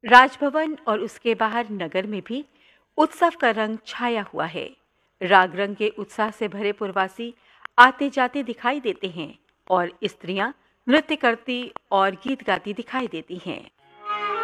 राजभवन और उसके बाहर नगर में भी उत्सव का रंग छाया हुआ है। राग रंग के उत्साह से भरे पुरवासी आते जाते दिखाई देते हैं और स्त्रियां नृत्य करती और गीत गाती दिखाई देती हैं।